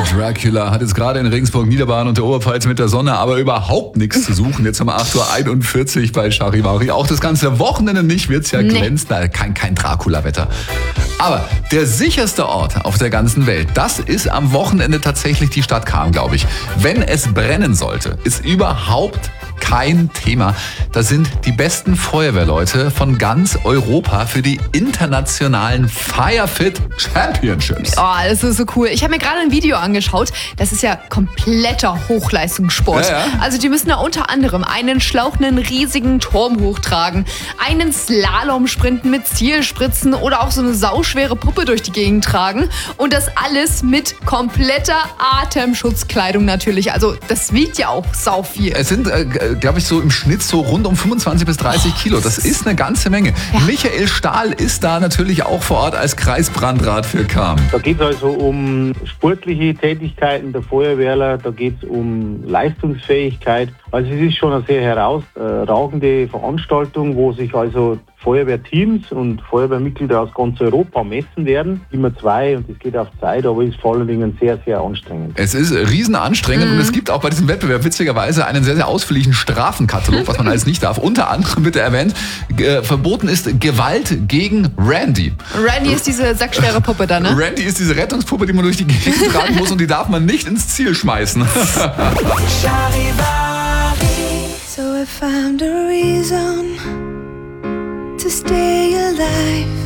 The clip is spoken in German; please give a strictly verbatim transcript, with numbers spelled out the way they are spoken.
Dracula hat jetzt gerade in Regensburg, Niederbayern und der Oberpfalz mit der Sonne aber überhaupt nichts zu suchen. Jetzt haben wir acht Uhr einundvierzig bei Charivari. Auch das ganze Wochenende nicht, wird's ja Nee. glänzen. Na, kein, kein Dracula-Wetter. Aber der sicherste Ort auf der ganzen Welt, das ist am Wochenende tatsächlich die Stadt Cham, glaube ich. Wenn es brennen sollte, ist überhaupt kein Thema. Da sind die besten Feuerwehrleute von ganz Europa für die internationalen Firefit Championships. Oh, das ist so cool. Ich habe mir gerade ein Video angeschaut. Das ist ja kompletter Hochleistungssport. Ja, ja. Also die müssen da unter anderem einen schlauchenden riesigen Turm hochtragen, einen Slalom sprinten mit Zielspritzen oder auch so eine sauschwere Puppe durch die Gegend tragen. Und das alles mit kompletter Atemschutzkleidung natürlich. Also das wiegt ja auch sau viel. Es sind, äh, glaube ich, so im Schnitt so rund um fünfundzwanzig bis dreißig Kilo. Das ist eine ganze Menge. Ja. Michael Stahl ist da natürlich auch vor Ort als Kreisbrandrat für Cham. Da geht es also um sportliche Tätigkeiten der Feuerwehrler, da geht es um Leistungsfähigkeit. Also es ist schon eine sehr herausragende Veranstaltung, wo sich also Feuerwehrteams und Feuerwehrmitglieder aus ganz Europa messen werden. Immer zwei und es geht auf Zeit, aber ist vor allen Dingen sehr, sehr anstrengend. Es ist riesen anstrengend Mhm. und es gibt auch bei diesem Wettbewerb witzigerweise einen sehr, sehr ausführlichen Strafenkatalog, was man alles nicht darf. Unter anderem wird erwähnt, äh, verboten ist Gewalt gegen Randy. Randy ist diese sackschwere Puppe da, ne? Randy ist diese Rettungspuppe, die man durch die Gegend tragen muss und die darf man nicht ins Ziel schmeißen. So I found a reason to stay alive.